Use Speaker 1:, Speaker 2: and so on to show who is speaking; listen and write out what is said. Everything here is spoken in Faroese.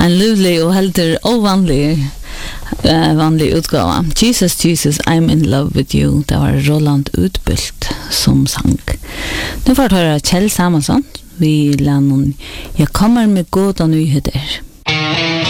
Speaker 1: En livlig og helter ovanlig vanlig utgave. Jesus, Jesus, I'm in love with you. Det var Roland Utbylt som sang. Nu får jeg høre Kjell Samuelsson. Vi lærner Jeg kommer med gode nyheter.